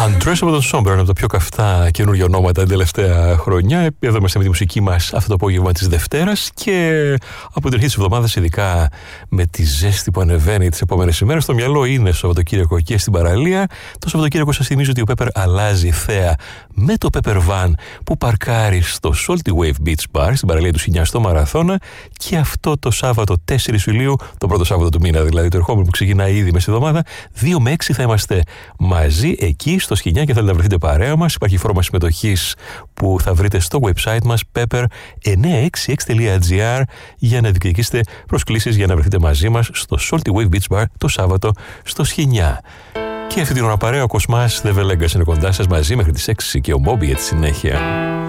Undressable Somber, ένα από τα πιο καυτά καινούργια ονόματα την τελευταία χρονιά. Εδώ είμαστε με τη μουσική μας αυτό το απόγευμα της Δευτέρας και από την αρχή της εβδομάδας, ειδικά με τη ζέστη που ανεβαίνει τις επόμενες ημέρες, στο μυαλό είναι Σαββατοκύριακο και στην παραλία. Το Σαββατοκύριακο σας θυμίζω ότι ο Pepper αλλάζει θέα με το Pepper Van που παρκάρει στο Salty Wave Beach Bar στην παραλία του Σινιά στο Μαραθώνα, και αυτό το Σάββατο 4 Ιουλίου, το πρώτο Σάββατο του μήνα δηλαδή, το ερχόμενο που ξεκινάει ήδη μες στη εβδομάδα, 2 με 6 θα είμαστε μαζί εκεί στο Σκηνιά και θέλετε να βρεθείτε παρέα μας. Υπάρχει φόρμα συμμετοχής που θα βρείτε στο website μας pepper966.gr για να διεκδικήσετε προσκλήσεις για να βρεθείτε μαζί μας στο Salty Wave Beach Bar το Σάββατο στο Σκηνιά. Και αυτή την ώρα παρέα ο Κοσμάς The Velegas είναι κοντά σας μαζί μέχρι τις 6 και ο Moby για τη συνέχεια.